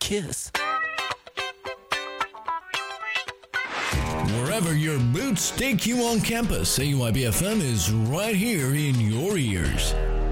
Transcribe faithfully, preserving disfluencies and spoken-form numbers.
kiss. Wherever your boots take you on campus, A Y B F M is right here in your ears.